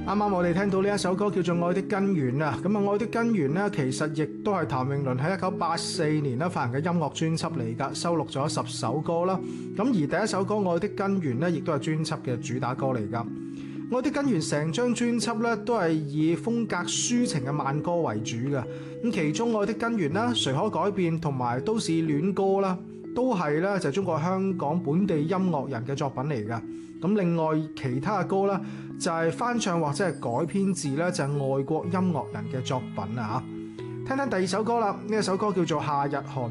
啱啱我哋聽到呢一首歌叫做《愛的根源》啊，咁啊《愛的根源》呢，其實亦都係譚詠麟喺1984年咧發行嘅音樂專輯嚟㗎，收錄咗10首歌啦。咁而第一首歌《愛的根源》呢，亦都係專輯嘅主打歌嚟㗎。《愛的根源》成張專輯咧都係以風格抒情嘅慢歌為主嘅，咁其中《愛的根源》啦、誰可改變同埋都市戀歌啦，都係咧就係中國香港本地音樂人嘅作品嚟㗎。咁另外其他嘅歌咧就係翻唱或者係改編自咧就係外國音樂人嘅作品啊嚇。聽聽第二首歌啦，呢一首歌叫做《夏日寒》。